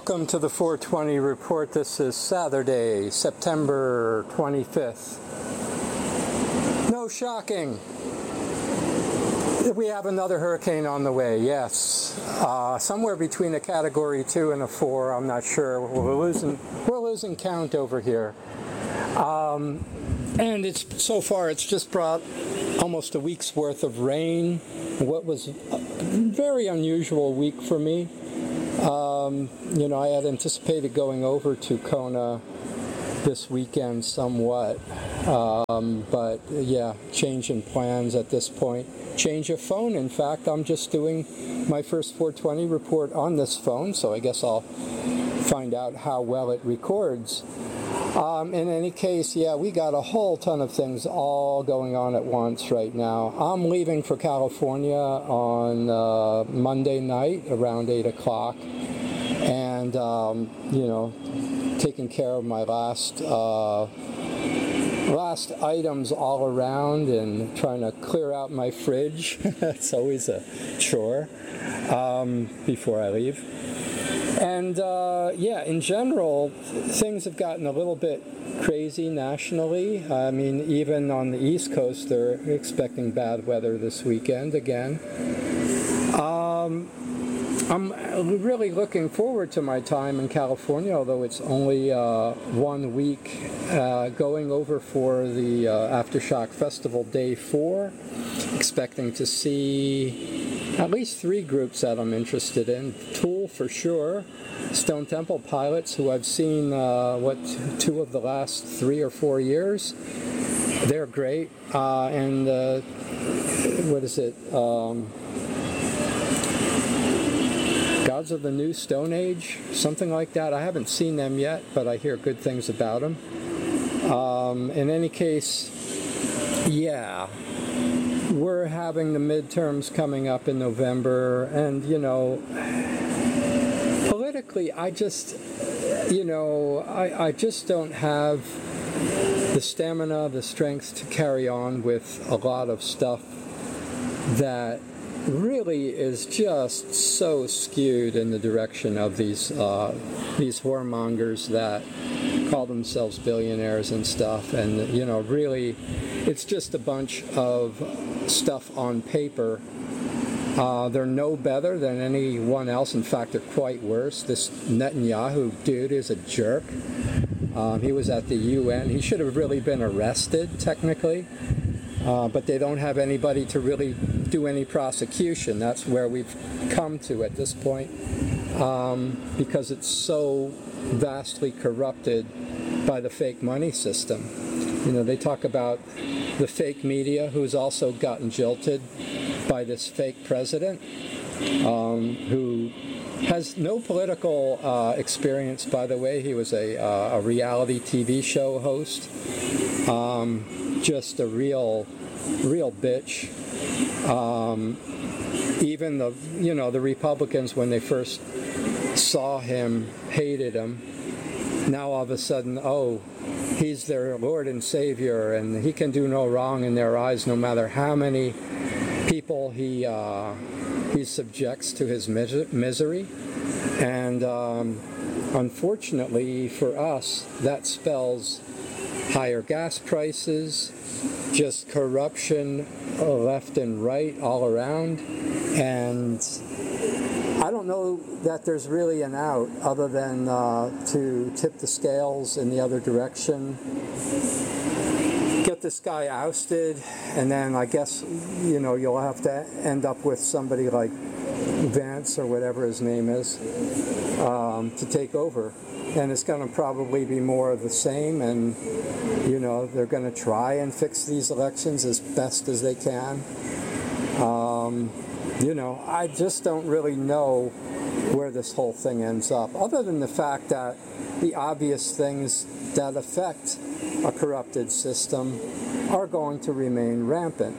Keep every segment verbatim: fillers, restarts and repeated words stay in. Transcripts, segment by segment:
Welcome to the four twenty report. This is Saturday, September twenty-fifth. No shocking. We have another hurricane on the way, yes. Uh, somewhere between a category two and a four, I'm not sure. We're losing, we're losing count over here. Um, and it's so far, it's just brought almost a week's worth of rain. What was a very unusual week for me. Um, you know, I had anticipated going over to Kona this weekend somewhat, um, but yeah, change in plans at this point. Change of phone, in fact. I'm just doing my first four twenty report on this phone, so I guess I'll find out how well it records. Um, in any case, yeah, we got a whole ton of things all going on at once right now. I'm leaving for California on uh, Monday night around eight o'clock, and, um, you know, taking care of my last, uh, last items all around and trying to clear out my fridge. It's always a chore um, before I leave. And uh, yeah, in general, things have gotten a little bit crazy nationally. I mean, even on the East Coast, they're expecting bad weather this weekend again. Um, I'm really looking forward to my time in California, although it's only uh, one week, uh, going over for the uh, Aftershock Festival Day four, expecting to see at least three groups that I'm interested in. Tool for sure, Stone Temple Pilots, who I've seen, uh, what, two of the last three or four years. They're great. Uh, and uh, what is it? Um, Gods of the New Stone Age, something like that. I haven't seen them yet, but I hear good things about them. Um, in any case, yeah. We're having the midterms coming up in November, and, you know, politically, I just, you know, I, I just don't have the stamina, the strength to carry on with a lot of stuff that really is just so skewed in the direction of these, uh, these whoremongers that call themselves billionaires and stuff, and, you know, really, it's just a bunch of stuff on paper. Uh, they're no better than anyone else. In fact, they're quite worse. This Netanyahu dude is a jerk. Um, he was at the U N. He should have really been arrested, technically. Uh, but they don't have anybody to really do any prosecution. That's where we've come to at this point. Um, because it's so vastly corrupted by the fake money system. You know, they talk about the fake media, who's also gotten jilted by this fake president, um, who has no political uh, experience, by the way. He was a, uh, a reality T V show host, um, just a real, real bitch. Um, even the, you know, the Republicans, when they first saw him, hated him. Now all of a sudden, oh, he's their Lord and Savior, and he can do no wrong in their eyes, no matter how many people he uh, he subjects to his mis- misery. And um, unfortunately for us, that spells higher gas prices, just corruption left and right all around, and I don't know that there's really an out other than uh, to tip the scales in the other direction, get this guy ousted, and then I guess, you know, you'll have to end up with somebody like Vance or whatever his name is um, to take over. And it's going to probably be more of the same, and, you know, they're going to try and fix these elections as best as they can. Um, You know, I just don't really know where this whole thing ends up, other than the fact that the obvious things that affect a corrupted system are going to remain rampant.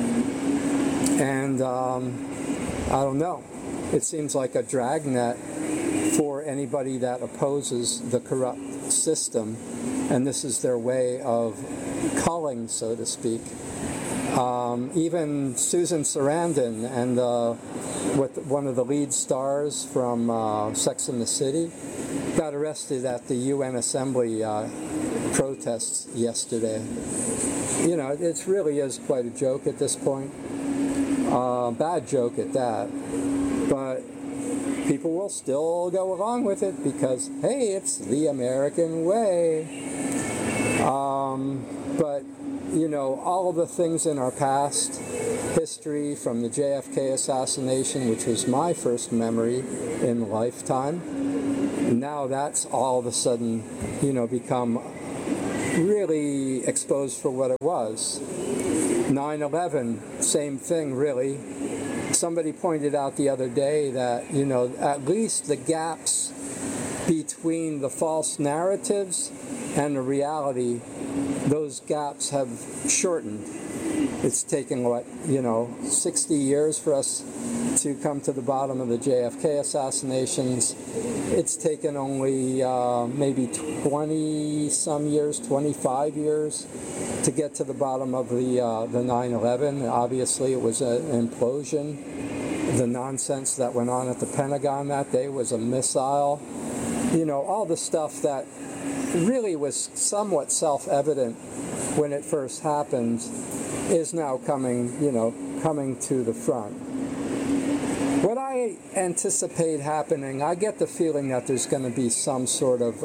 And um, I don't know. It seems like a dragnet for anybody that opposes the corrupt system, and this is their way of culling, so to speak. Um, even Susan Sarandon and uh, with one of the lead stars from uh, Sex and the City got arrested at the U N Assembly uh, protests yesterday. You know, it really is quite a joke at this point. Uh, bad joke at that. But people will still go along with it because, hey, it's the American way. Um, but you know, all of the things in our past history, from the J F K assassination, which was my first memory in lifetime, now that's all of a sudden, you know, become really exposed for what it was. nine eleven, same thing, really. Somebody pointed out the other day that, you know, at least the gaps between the false narratives and the reality, those gaps have shortened. It's taken, what, you know, sixty years for us to come to the bottom of the J F K assassinations. It's taken only uh, maybe twenty some years, twenty-five years to get to the bottom of the uh, the nine eleven. Obviously, it was an implosion. The nonsense that went on at the Pentagon that day was a missile. You know, all the stuff that really was somewhat self-evident when it first happened is now coming, you know, coming to the front. What I anticipate happening, I get the feeling that there's going to be some sort of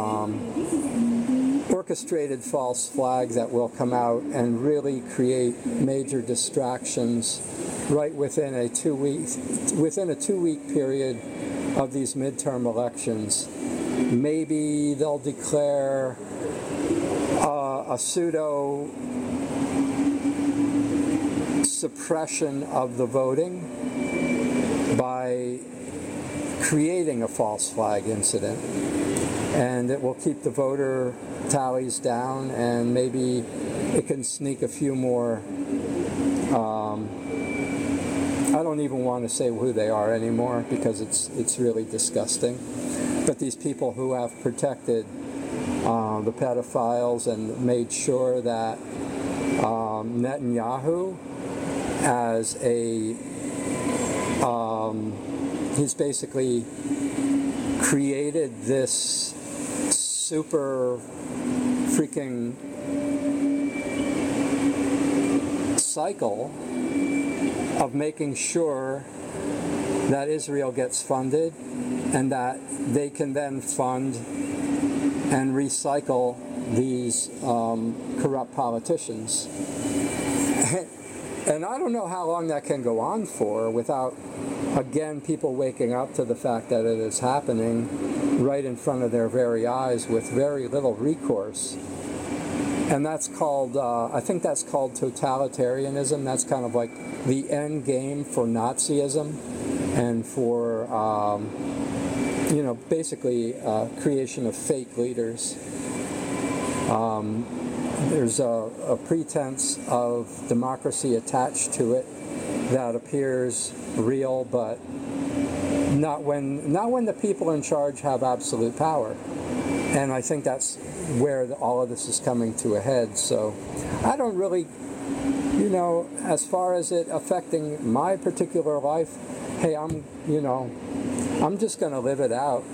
um, orchestrated false flag that will come out and really create major distractions right within a two-week within a two-week period of these midterm elections. Maybe they'll declare uh, a pseudo suppression of the voting by creating a false flag incident, and it will keep the voter tallies down, and maybe it can sneak a few more. Um, I don't even want to say who they are anymore because it's it's really disgusting. But these people who have protected uh, the pedophiles and made sure that um, Netanyahu, as a um, he's basically created this super freaking cycle of making sure that Israel gets funded and that they can then fund and recycle these um, corrupt politicians. And I don't know how long that can go on for without, again, people waking up to the fact that it is happening right in front of their very eyes with very little recourse. And that's called, uh, I think that's called totalitarianism. That's kind of like the end game for Nazism and for, um, you know, basically uh, creation of fake leaders. Um, there's a, a pretense of democracy attached to it that appears real, but not when, not when the people in charge have absolute power. And I think that's where the, all of this is coming to a head. So I don't really, you know, as far as it affecting my particular life, hey, I'm, you know, I'm just going to live it out.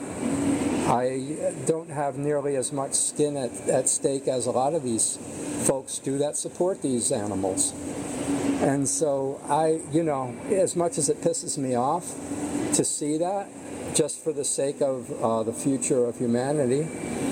I don't have nearly as much skin at, at stake as a lot of these folks do that support these animals. And so I, you know, as much as it pisses me off to see that, just for the sake of uh, the future of humanity,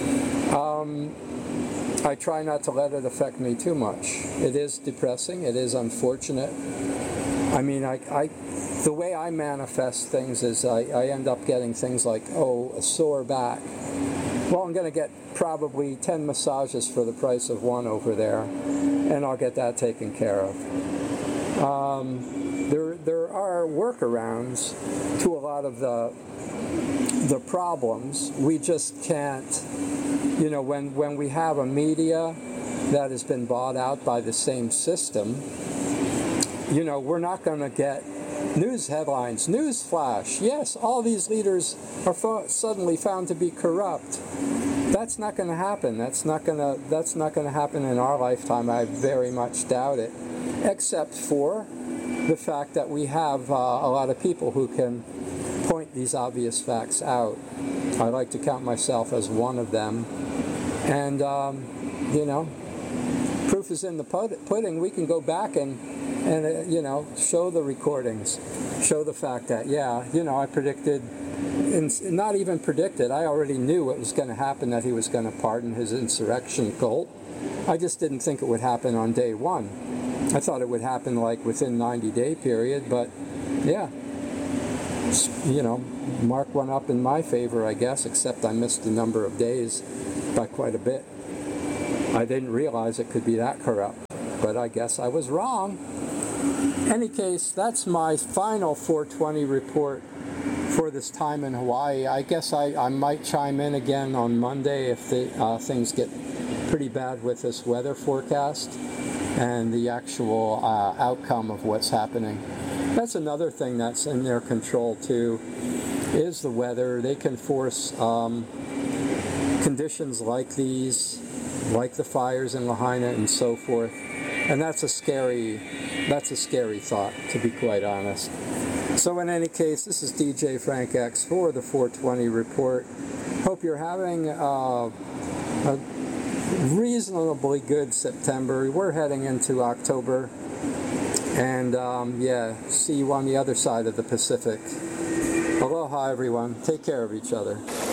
um, I try not to let it affect me too much. It is depressing. It is unfortunate. I mean, I, I the way I manifest things is I, I end up getting things like, oh, a sore back. Well, I'm going to get probably ten massages for the price of one over there, and I'll get that taken care of. Um, there, there are workarounds to a lot of the the problems. We just can't, you know, when, when we have a media that has been bought out by the same system, you know, we're not going to get news headlines, news flash, yes, all these leaders are fo- suddenly found to be corrupt. That's not going to happen. That's not going to that's not going to happen in our lifetime. I very much doubt it. except for the fact that we have uh, a lot of people who can point these obvious facts out. I like to count myself as one of them. And, um, you know, proof is in the pudding. We can go back and, and uh, you know, show the recordings, show the fact that, yeah, you know, I predicted, and not even predicted, I already knew what was going to happen, that he was going to pardon his insurrection cult. I just didn't think it would happen on day one. I thought it would happen like within ninety day period, but yeah, you know, mark one up in my favor, I guess, except I missed the number of days by quite a bit. I didn't realize it could be that corrupt, but I guess I was wrong. Any case, that's my final four twenty report for this time in Hawaii. I guess I, I might chime in again on Monday if the, uh, things get pretty bad with this weather forecast and the actual uh, outcome of what's happening. That's another thing that's in their control too, is the weather. They can force um, conditions like these, like the fires in Lahaina and so forth. And that's a scary, that's a scary thought, to be quite honest. So in any case, this is D J Frank X for the four twenty report. Hope you're having uh, a reasonably good September. We're heading into October. And um, yeah, see you on the other side of the Pacific. Aloha everyone. Take care of each other.